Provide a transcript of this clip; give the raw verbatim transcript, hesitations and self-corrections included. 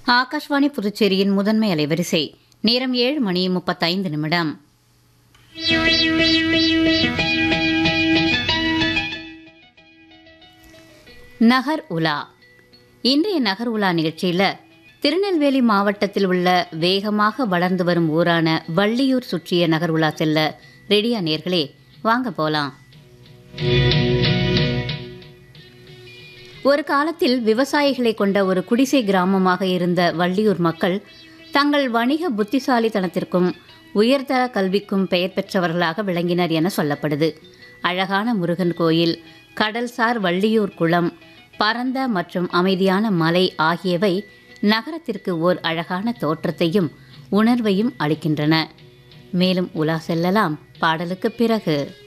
ஆகாஷ்வாணி புதுச்சேரியின் முதன்மை அலைவரிசை. நேரம் ஏழு மணி முப்பத்தைந்து நிமிடம். நகர் உலா. இன்றைய நகர் உலா நிகழ்ச்சியில் திருநெல்வேலி மாவட்டத்தில் உள்ள வேகமாக வளர்ந்து வரும் ஊரான வள்ளியூர் சுற்றிய நகர் உலா செல்ல ரெடியா நேர்களே, வாங்க போலாம். ஒரு காலத்தில் விவசாயிகளை கொண்ட ஒரு குடிசை கிராமமாக இருந்த வள்ளியூர் மக்கள் தங்கள் வணிக புத்திசாலித்தனத்திற்கும் உயர்தர கல்விக்கும் பெயர் பெற்றவர்களாக விளங்கினர் என சொல்லப்படுது. அழகான முருகன் கோயில், கடல்சார் வள்ளியூர் குளம், பரந்த மற்றும் அமைதியான மலை ஆகியவை நகரத்திற்கு ஓர் அழகான தோற்றத்தையும் உணர்வையும் அளிக்கின்றன. மேலும் உலா செல்லலாம் பாடலுக்கு பிறகு.